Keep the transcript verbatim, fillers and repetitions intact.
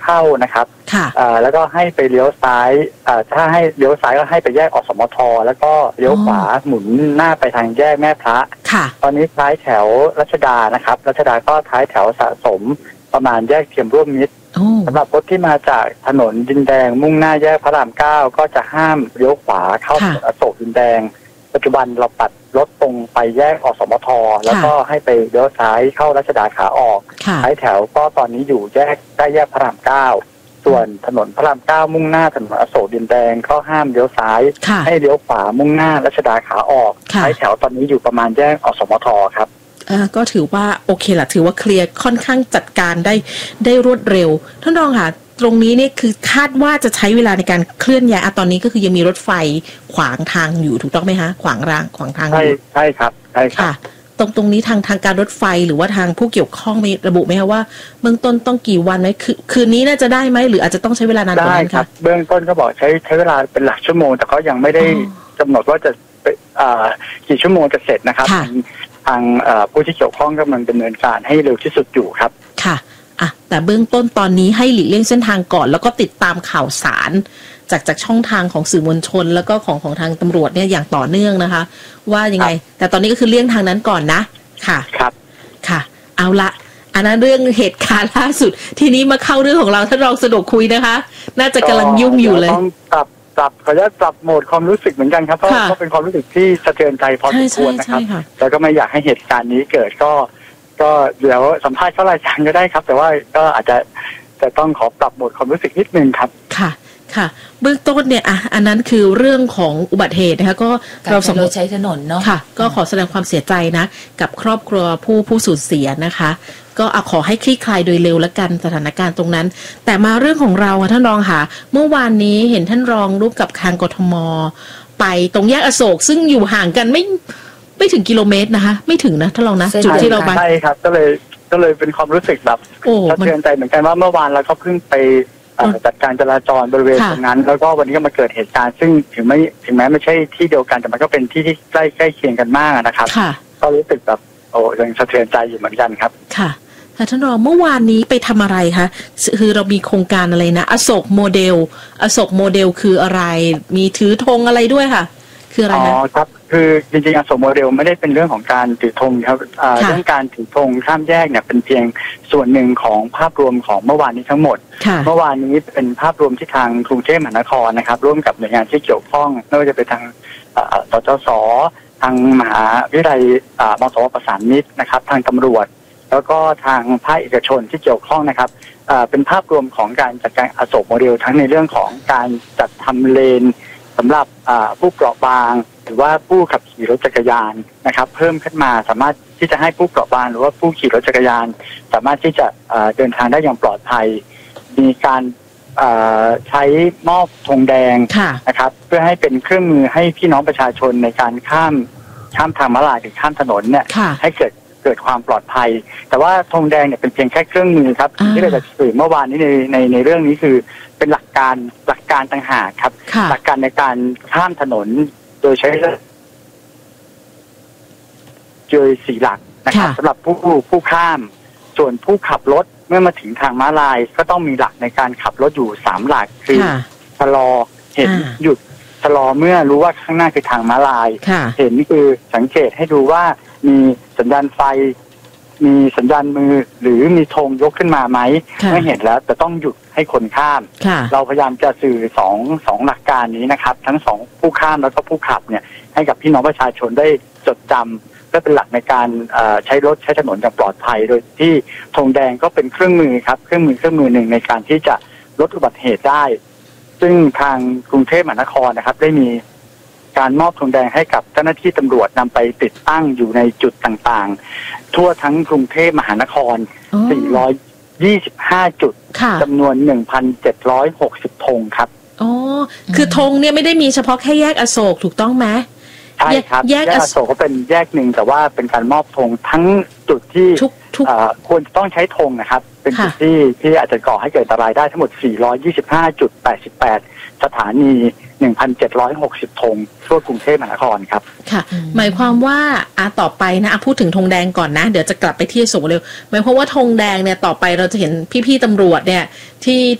เข้านะครับค่ะแล้วก็ให้ไปเลี้ยวซ้ายถ้าให้เลี้ยวซ้ายก็ให้ไปแยกอสมทแล้วก็เลี้ยวขวาหมุนหน้าไปทางแยกแม่พระตอนนี้ท้ายแถวรัชดานะครับรัชดาก็ท้ายแถวสะสมประมาณแยกเทียมร่วมมิตรสำหรับรถที่มาจากถนนดินแดงมุ่งหน้าแยกพระรามเก้าก็จะห้ามเลี้ยวขวาเข้าอโศกดินแดงปัจจุบันเราปัดรถตรงไปแยกอสมทแล้วก็ให้ไปเลี้ยวซ้ายเข้ารัชดาขาออกท้ายแถวก็ตอนนี้อยู่แยกใกล้แยกพระรามเก้าส่วนถนนพระรามเก้ามุ่งหน้าถนนอโศกดินแดงก็ห้ามเลี้ยวซ้ายให้เลี้ยวขวามุ่งหน้ารัชดาขาออกท้ายแถวตอนนี้อยู่ประมาณแยกอสมทครับอ่าก็ถือว่าโอเคละถือว่าเคลียร์ค่อนข้างจัดการได้ได้รวดเร็วท่านรองค่ะตรงนี้เนี่ยคือคาดว่าจะใช้เวลาในการเคลื่อนย้ายอะตอนนี้ก็คือยังมีรถไฟขวางทางอยู่ถูกต้องไหมคะขวางรางขวางทางอยู่ใช่ใช่ครับใช่ครับตรงตรงนี้ทางทางการรถไฟหรือว่าทางผู้เกี่ยวข้องมีระบุไหมคะว่าเบื้องต้นต้องกี่วันไหมคือคืนนี้น่าจะได้ไหมหรืออาจจะต้องใช้เวลานานกว่านั้นคะเบื้องต้นก็บอกใช้ใช้เวลาเป็นหลักชั่วโมงแต่ก็ยังไม่ได้กำหนดว่าจะกี่ชั่วโมงจะเสร็จนะครับทางผู้ที่เกี่ยวข้องกำลังดำเนินการให้เร็วที่สุดอยู่ครับค่ะอ่ะแต่เบื้องต้นตอนนี้ให้หลีกเลี่ยงเส้นทางก่อนแล้วก็ติดตามข่าวสารจากจากช่องทางของสื่อมวลชนแล้วก็ของของทางตำรวจเนี่ยอย่างต่อเนื่องนะคะว่ายังไงแต่ตอนนี้ก็คือเลี่ยงทางนั้นก่อนนะค่ะครับค่ะเอาละอันนั้นเรื่องเหตุการณ์ล่าสุดทีนี้มาเข้าเรื่องของเราท่านรองสะดวกคุยนะคะน่าจะกำลังยุ่งอยู่เลยต้องปรับปรับขออนุญาตปรับโหมดความรู้สึกเหมือนกันครับเพราะก็เป็นความรู้สึกที่สะเทือนใจพอสมควรนะครับแล้วก็ไม่อยากให้เหตุการณ์นี้เกิดก็ก็เดี๋ยวสัมภาษณ์เข้ารายการก็ได้ครับแต่ว่าก็อาจจะจะต้องขอปรับโหมดความรู้สึกนิดนึงครับค่ะค่ะเบื้องต้นเนี่ยอ่ะอันนั้นคือเรื่องของอุบัติเหตุนะคะก็เราสมมติใช้ถนนเนาะค่ะก็ขอแสดงความเสียใจนะกับครอบครัวผู้ผู้สูญเสียนะคะก็เอาขอให้คลี่คลายโดยเร็วละกันสถานการณ์ตรงนั้นแต่มาเรื่องของเราค่ะท่านรองค่ะเมื่อวานนี้เห็นท่านรองร่วมกับทางกทมไปตรงแยกอโศกซึ่งอยู่ห่างกันไม่ไม่ถึงกิโลเมตรนะคะไม่ถึงนะท่านรองนะจุดที่เราไปใช่ครับก็เลยก็เลยเป็นความรู้สึกแบบสะเทือนใจเหมือนกันว่าเมื่อวานเราก็เพิ่งไปจัดการจราจรบริเวณตรงนั้นแล้วก็วันนี้ก็มาเกิดเหตุการณ์ซึ่งถึงไม่ถึงแม้ไม่ใช่ที่เดียวกันแต่มันก็เป็นที่ที่ใกล้ใกล้เคียงกันมากนะครับก็รู้สึกแบบโอ้ยังสะเทือนใจอยู่เหมือนกันครับค่ะท่านรองเมื่อวานนี้ไปทำอะไรคะคือเรามีโครงการอะไรนะอโศกโมเดลอโศกโมเดลคืออะไรมีถือธงอะไรด้วยค่ะคืออะไรนะอ๋อครับคือจริงๆอโศกโมเดลไม่ได้เป็นเรื่องของการถือธงครับเรื่องการถือธงข้ามแยกเนี่ยเป็นเพียงส่วนหนึ่งของภาพรวมของเมื่อวานนี้ทั้งหมดเมื่อวานนี้เป็นภาพรวมที่ทางกรุงเทพมหานครนะครับร่วมกับหน่วยงานที่เกี่ยวข้องไม่ว่าจะเป็นทางสจส.ทางมหาวิทยาลัยมสว.ประสานมิตรนะครับทางตำรวจแล้วก็ทางภาคเอกชนที่เกี่ยวข้องนะครับเป็นภาพรวมของการจัดการอโศกโมเดลทั้งในเรื่องของการจัดทำเลนสำหรับผู้เปราะบางหรือว่าผู้ขับขี่รถจักรยานนะครับเพิ่มขึ้นมาสามารถที่จะให้ผู้เปราะบางหรือว่าผู้ขี่รถจักรยานสามารถที่จะเดินทางได้อย่างปลอดภัยมีการใช้มอบธงแดงนะครับเพื่อให้เป็นเครื่องมือให้พี่น้องประชาชนในการข้ามข้ามทางม้าลายหรือข้ามถนนเนี่ยให้เกิดเกิดความปลอดภัยแต่ว่าธงแดงเนี่ยเป็นเพียงแค่เครื่องมือครับที่เราจะสื่อเมื่อวานนี้ในในในเรื่องนี้คือเป็นหลักการหลักการต่างหากครับหลักการในการข้ามถนนโดยใช้โดยสี่หลักนะครับสำหรับผู้ผู้ข้ามส่วนผู้ขับรถเมื่อมาถึงทางม้าลายก็ต้องมีหลักในการขับรถอยู่สามหลักคือชะลอเห็นหยุดชะลอเมื่อรู้ว่าข้างหน้าคือทางม้าลายเห็นนี่คือสังเกตให้ดูว่ามีสัญญาณไฟมีสัญญาณมือหรือมีธงยกขึ้นมาไหมไม่เห็นแล้วจะต้องหยุดให้คนข้ามเราพยายามจะสื่อสองสองหลักการนี้นะครับทั้งสองผู้ข้ามแล้วก็ผู้ขับเนี่ยให้กับพี่น้องประชาชนได้จดจำเพื่อเป็นหลักในการใช้รถใช้ถนนอย่างปลอดภัยโดยที่ธงแดงก็เป็นเครื่องมือครับเครื่องมือเครื่องมือหนึ่งในการที่จะลดอุบัติเหตุได้ซึ่งทางกรุงเทพมหานครนะครับได้มีการมอบธงแดงให้กับเจ้าหน้าที่ตำรวจนำไปติดตั้งอยู่ในจุดต่างๆทั่วทั้งกรุงเทพมหานครสี่ร้อยยี่สิบห้าจุดจำนวน หนึ่งพันเจ็ดร้อยหกสิบ ธงครับอ๋อคือธงเนี่ยไม่ได้มีเฉพาะแค่แยกอโศกถูกต้องไหมใช่ครับแยกอโศกก็เป็นแยกหนึ่งแต่ว่าเป็นการมอบธงทั้งจุดที่ควรจะต้องใช้ธงนะครับเป็นจุดที่ที่อาจจะก่อให้เกิดอันตรายได้ทั้งหมดสี่ร้อยยี่สิบห้าจุดแปดสิบแปดสถานี หนึ่งพันเจ็ดร้อยหกสิบ ธงทั่วกรุงเทพมหานครครับค่ะหมายความว่าอ่ะต่อไปนะพูดถึงธงแดงก่อนนะเดี๋ยวจะกลับไปที่อโศกเร็วหมายความว่าธงแดงเนี่ยต่อไปเราจะเห็นพี่ๆตำรวจเนี่ยที่